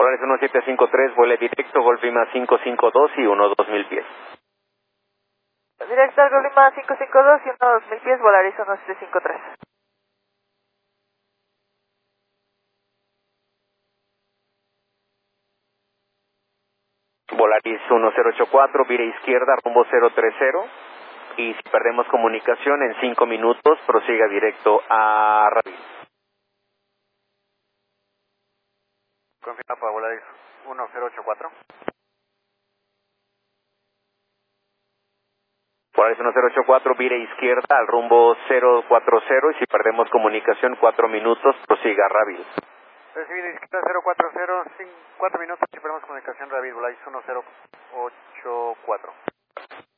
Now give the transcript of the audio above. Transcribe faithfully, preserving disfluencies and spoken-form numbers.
Polaris uno siete cinco tres, vuele directo, Golf Lima cinco cinco dos y uno dos mil pies. Directo al Golf Lima cinco cinco dos y uno dos mil pies, Polaris uno siete cinco tres. Volaris uno cero ocho cuatro, vire izquierda, rumbo cero tres cero. Y si perdemos comunicación en cinco minutos, prosiga directo a Rabil. Confirma para Volaris uno cero ocho cuatro. Volaris uno cero ocho cuatro, vire izquierda al rumbo cero cuatro cero. Y si perdemos comunicación, cuatro minutos, prosiga a Rabil. Recibido izquierda cero cuatro cero, cuatro minutos, si perdemos comunicación, Rabil, Volaris uno cero ocho cuatro.